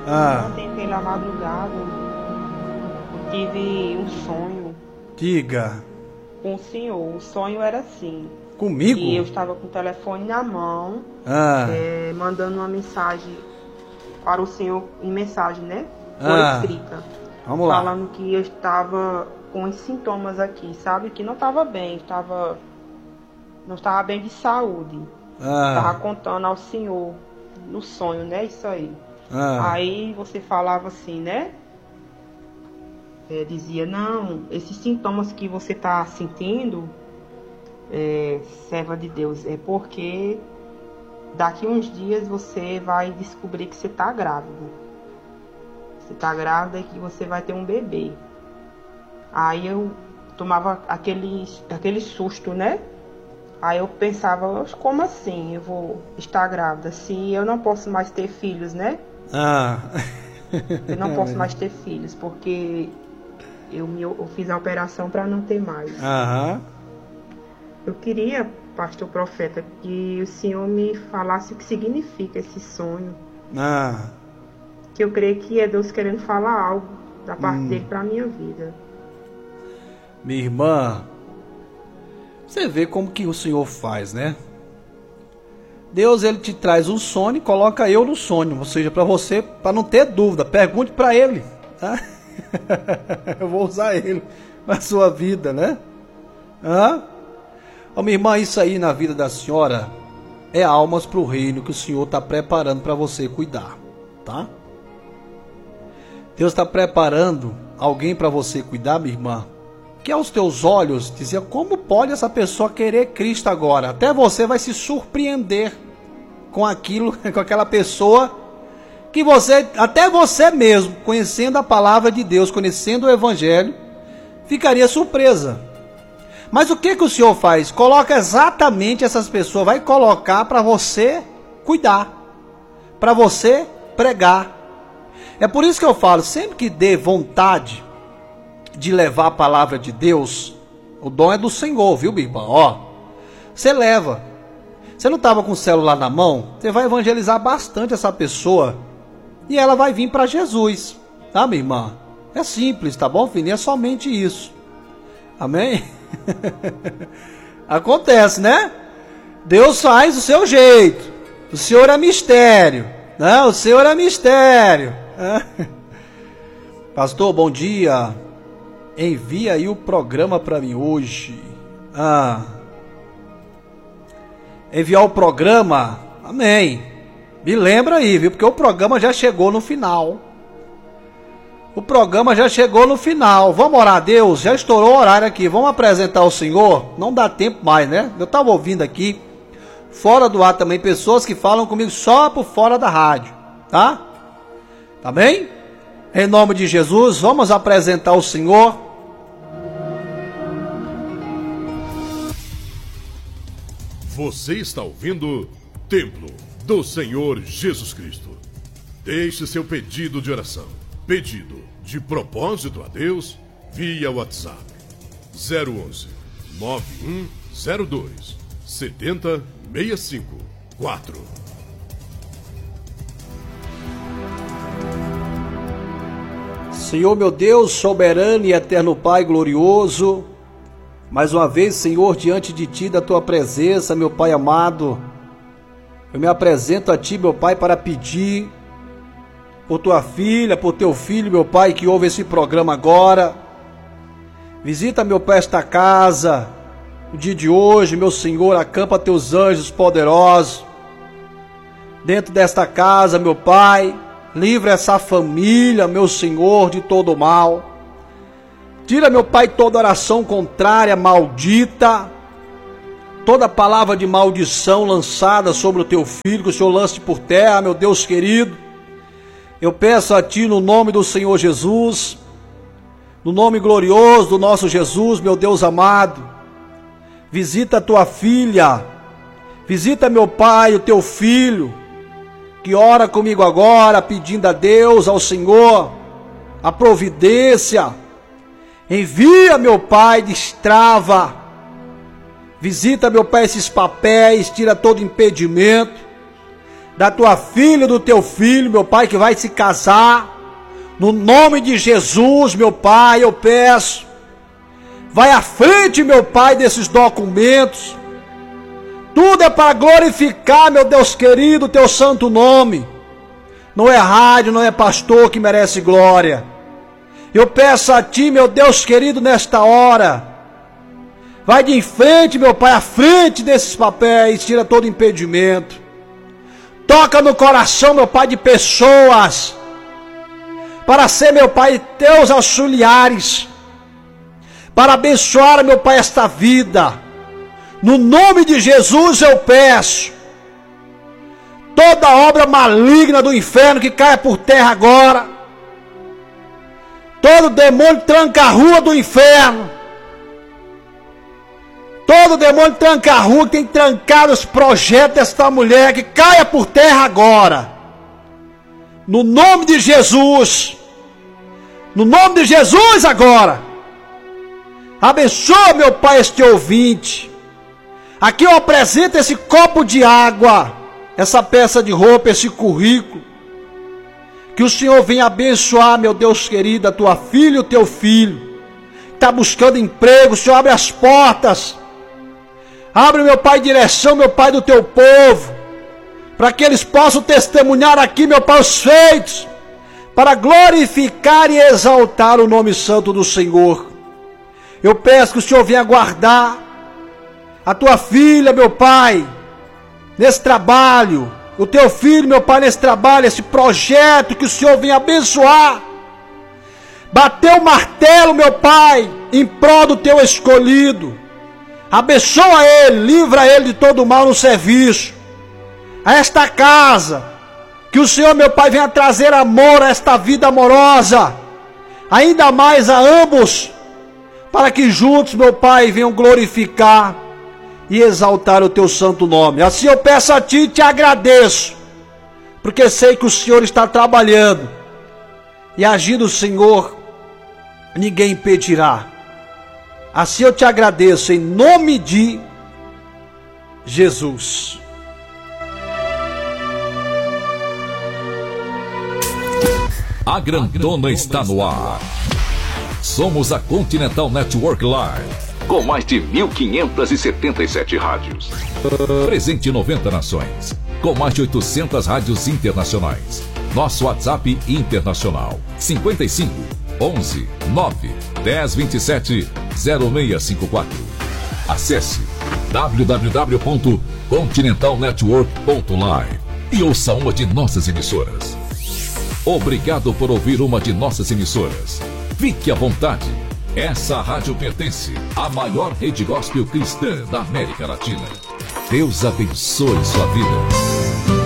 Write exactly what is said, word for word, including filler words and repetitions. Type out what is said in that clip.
Ah. Ontem pela madrugada tive um sonho. Diga. Com o senhor. O sonho era assim. Comigo? E eu estava com o telefone na mão, ah. é, mandando uma mensagem para o senhor, em mensagem, né? Por ah. escrita. Vamos lá. Falando que eu estava com os sintomas aqui, sabe? Que não estava bem, estava, não estava bem de saúde. Ah. Estava contando ao senhor no sonho, né? Isso aí. Ah. Aí você falava assim, né? É, dizia, não, esses sintomas que você está sentindo, é, serva de Deus, é porque daqui uns dias você vai descobrir que você está grávida. Você está grávida e que você vai ter um bebê. Aí eu tomava aquele, aquele susto, né? Aí eu pensava, como assim eu vou estar grávida se eu não posso mais ter filhos, né? Ah. Eu não posso mais ter filhos, porque eu, me, eu fiz a operação para não ter mais. Aham. Eu queria, pastor profeta, que o senhor me falasse o que significa esse sonho. Ah. Que eu creio que é Deus querendo falar algo da parte hum. dele para a minha vida. Minha irmã, você vê como que o Senhor faz, né? Deus, ele te traz um sonho e coloca eu no sonho. Ou seja, para você, para não ter dúvida, pergunte para ele, tá? Eu vou usar ele na sua vida, né? Hã? Ô, minha irmã, isso aí na vida da senhora é almas para o reino que o Senhor está preparando para você cuidar, tá? Deus está preparando alguém para você cuidar, minha irmã, que aos teus olhos dizia, como pode essa pessoa querer Cristo agora? Até você vai se surpreender com aquilo, com aquela pessoa que você, até você mesmo, conhecendo a palavra de Deus, conhecendo o Evangelho, ficaria surpresa. Mas o que que o Senhor faz? Coloca exatamente essas pessoas, vai colocar para você cuidar, para você pregar. É por isso que eu falo, sempre que dê vontade de levar a palavra de Deus, o dom é do Senhor, viu, minha irmã? Ó, você leva. Você não estava com o celular na mão? Você vai evangelizar bastante essa pessoa e ela vai vir para Jesus, tá, minha irmã? É simples, tá bom, filhinha? É somente isso. Amém? Acontece, né? Deus faz do seu jeito. O Senhor é mistério. Não, o Senhor é mistério. Pastor, bom dia. Envia aí o programa para mim hoje. Ah. Enviar o programa? Amém. Me lembra aí, viu? Porque o programa já chegou no final. O programa já chegou no final. Vamos orar a Deus? Já estourou o horário aqui. Vamos apresentar o Senhor? Não dá tempo mais, né? Eu estava ouvindo aqui, fora do ar também, pessoas que falam comigo só por fora da rádio. Tá? Tá bem? Em nome de Jesus, vamos apresentar o Senhor. Você está ouvindo Templo do Senhor Jesus Cristo. Deixe seu pedido de oração, pedido de propósito a Deus, via WhatsApp zero onze, nove um zero dois, sete zero seis cinco quatro. Senhor meu Deus, soberano e eterno Pai glorioso, mais uma vez, Senhor, diante de Ti, da Tua presença, meu Pai amado, eu me apresento a Ti, meu Pai, para pedir por Tua filha, por Teu filho, meu Pai, que ouve esse programa agora. Visita, meu Pai, esta casa, no dia de hoje, meu Senhor, acampa Teus anjos poderosos dentro desta casa, meu Pai. Livra essa família, meu Senhor, de todo mal. Tira, meu Pai, toda oração contrária, maldita, toda palavra de maldição lançada sobre o Teu filho, que o Senhor lance por terra, meu Deus querido. Eu peço a Ti, no nome do Senhor Jesus, no nome glorioso do nosso Jesus, meu Deus amado, visita a Tua filha, visita, meu Pai, o Teu filho, que ora comigo agora, pedindo a Deus, ao Senhor, a providência. Envia, meu Pai, destrava. Visita, meu Pai, esses papéis, tira todo impedimento. da tua filha e do teu filho, meu Pai, que vai se casar. No nome de Jesus, meu Pai, eu peço. Vai à frente, meu Pai, desses documentos. Tudo é para glorificar, meu Deus querido, teu santo nome. Não é rádio, não é pastor que merece glória. Eu peço a ti, meu Deus querido, nesta hora. Vai de frente, meu Pai, à frente desses papéis, tira todo impedimento. Toca no coração, meu Pai, de pessoas, para ser, meu Pai, teus auxiliares, para abençoar, meu Pai, esta vida. No nome de Jesus eu peço. Toda obra maligna do inferno que caia por terra agora. Todo demônio tranca-rua do inferno. Todo demônio tranca-rua que tem trancado os projetos desta mulher, que caia por terra agora. No nome de Jesus. No nome de Jesus agora. Abençoa, meu Pai, este ouvinte. Aqui eu apresento esse copo de água, essa peça de roupa, esse currículo. Que o Senhor venha abençoar, meu Deus querido, a tua filha e o teu filho. Está buscando emprego, o Senhor abre as portas. Abre, meu Pai, direção, meu Pai, do teu povo. Para que eles possam testemunhar aqui, meu Pai, os feitos. Para glorificar e exaltar o nome santo do Senhor. Eu peço que o Senhor venha guardar a tua filha, meu Pai, nesse trabalho. O teu filho, meu Pai, nesse trabalho, esse projeto, que o Senhor venha abençoar. Bateu o martelo, meu Pai, em prol do teu escolhido. Abençoa ele, livra ele de todo mal no serviço. A esta casa, que o Senhor, meu Pai, venha trazer amor a esta vida amorosa. Ainda mais a ambos, para que juntos, meu Pai, venham glorificar e exaltar o teu santo nome. Assim eu peço a ti e te agradeço, porque sei que o Senhor está trabalhando, e agindo o Senhor, ninguém impedirá. Assim eu te agradeço, em nome de Jesus. A grandona está no ar. Somos a Continental Network Live, com mais de mil quinhentas e setenta e sete rádios. Presente em noventa nações, com mais de oitocentas rádios internacionais. Nosso WhatsApp internacional, cinquenta e cinco, onze, nove, dez, vinte e sete, zero seis cinco quatro. Acesse w w w ponto continental network ponto live e ouça uma de nossas emissoras. Obrigado por ouvir uma de nossas emissoras. Fique à vontade. Essa rádio pertence à maior rede gospel cristã da América Latina. Deus abençoe sua vida.